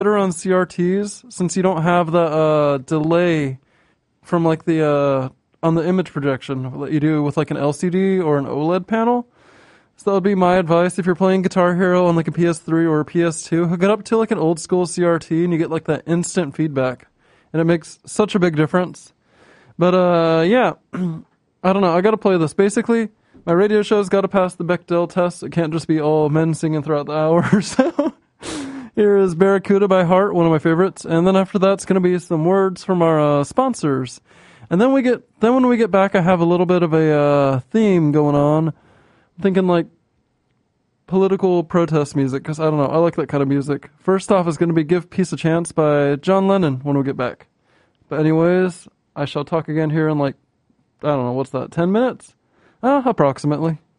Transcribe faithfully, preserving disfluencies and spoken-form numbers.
better on C R Ts since you don't have the uh, delay from like the uh, on the image projection that you do with like an L C D or an OLED panel. So that would be my advice if you're playing Guitar Hero on like a P S three or a P S two. Hook it up to like an old school C R T and you get like that instant feedback, and it makes such a big difference. But uh, yeah, I don't know. I got to play this. Basically, my radio show's got to pass the Bechdel test. It can't just be all men singing throughout the hour. So here is Barracuda by Heart, one of my favorites, and then after that's going to be some words from our uh, sponsors. And then we get then when we get back, I have a little bit of a uh, theme going on. I'm thinking like political protest music, because I don't know, I like that kind of music. First off is going to be Give Peace a Chance by John Lennon when we get back. But anyways, I shall talk again here in like, I don't know, what's that, ten minutes? Uh, approximately.